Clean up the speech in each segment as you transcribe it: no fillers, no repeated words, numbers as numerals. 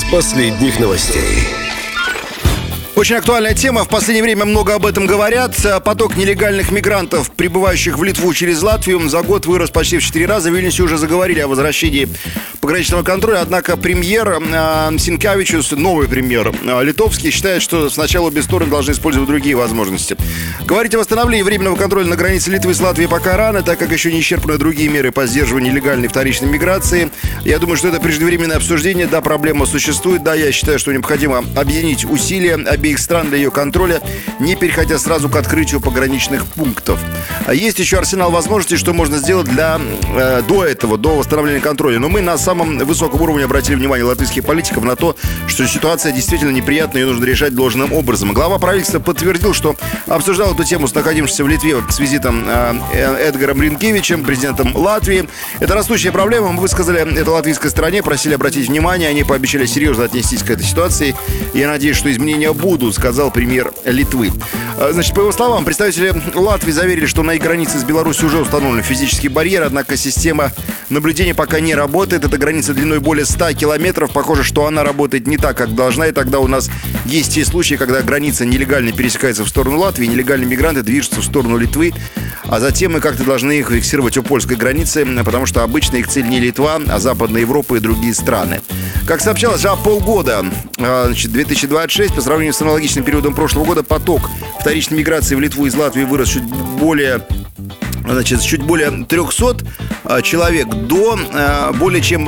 последних новостей. Очень актуальная тема. В последнее время много об этом говорят. Поток нелегальных мигрантов, прибывающих в Литву через Латвию, за год вырос почти в 4 раза. В Вильнюсе уже заговорили о возвращении пограничного контроля. Однако премьер Синкевичус, новый премьер литовский, считает, что сначала обе стороны должны использовать другие возможности. Говорить о восстановлении временного контроля на границе Литвы с Латвией пока рано, так как еще не исчерпаны другие меры по сдерживанию нелегальной вторичной миграции. Я думаю, что это преждевременное обсуждение. Да, проблема существует. Да, я считаю, что необходимо объединить усилия обеих стран для ее контроля, не переходя сразу к открытию пограничных пунктов. Есть еще арсенал возможностей, что можно сделать до восстановления контроля. Но мы на самом высоком уровне обратили внимание латвийских политиков на то, что ситуация действительно неприятная и нужно решать должным образом. Глава правительства подтвердил, что обсуждал эту тему с находившимся в Литве с визитом Эдгаром Ринкевичем, президентом Латвии. Это растущая проблема. Мы высказали это латвийской стороне, просили обратить внимание. Они пообещали серьезно отнестись к этой ситуации. Я надеюсь, что изменения будут, сказал премьер Литвы. Значит, по его словам, представители Латвии заверили, что на их границе с Беларусью уже установлен физический барьер, однако система наблюдения пока не работает. Эта граница длиной более 100 километров. Похоже, что она работает не так, как должна, и тогда у нас есть те случаи, когда граница нелегально пересекается в сторону Латвии, нелегальные мигранты движутся в сторону Литвы, а затем мы как-то должны их фиксировать у польской границы, потому что обычно их цель не Литва, а Западная Европа и другие страны. Как сообщалось, за полгода, 2026, по сравнению с аналогичным периодом прошлого года, поток вторичной миграции в Литву из Латвии вырос чуть более 300 человек до более чем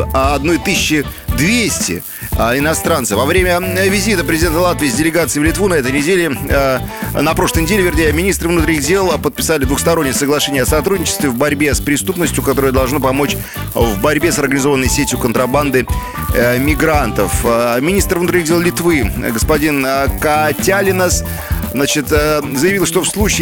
1200 иностранцев. Во время визита президента Латвии с делегацией в Литву на прошлой неделе, министры внутренних дел подписали двухстороннее соглашение о сотрудничестве в борьбе с преступностью, которое должно помочь в борьбе с организованной сетью контрабанды мигрантов. Министр внутренних дел Литвы господин Катялинас заявил, что в случае